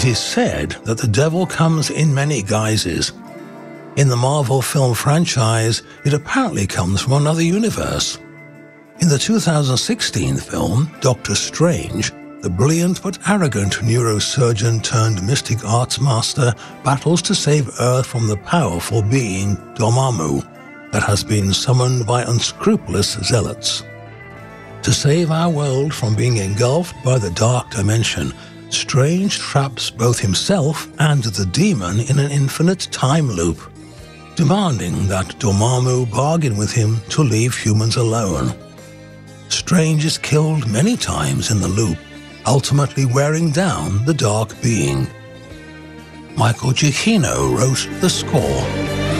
is said that the devil comes in many guises. In the Marvel film franchise, it apparently comes from another universe. In the 2016 film, Doctor Strange, the brilliant but arrogant neurosurgeon turned mystic arts master battles to save Earth from the powerful being Dormammu that has been summoned by unscrupulous zealots. To save our world from being engulfed by the dark dimension, Strange traps both himself and the demon in an infinite time loop, demanding that Dormammu bargain with him to leave humans alone. Strange is killed many times in the loop, ultimately wearing down the dark being. Michael Giacchino wrote the score.